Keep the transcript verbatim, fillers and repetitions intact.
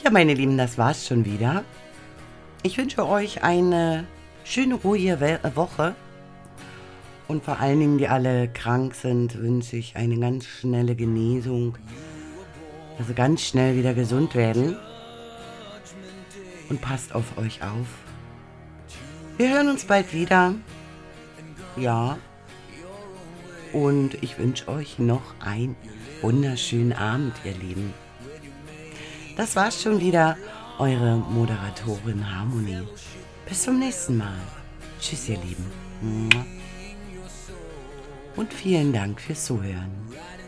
Ja, meine Lieben, das war's schon wieder. Ich wünsche euch eine schöne, ruhige We Woche. Und vor allen Dingen, die alle krank sind, wünsche ich eine ganz schnelle Genesung. Also ganz schnell wieder gesund werden. Und passt auf euch auf. Wir hören uns bald wieder. Ja. Und ich wünsche euch noch einen wunderschönen Abend, ihr Lieben. Das war's schon wieder, eure Moderatorin Harmonie. Bis zum nächsten Mal. Tschüss, ihr Lieben. Und vielen Dank fürs Zuhören.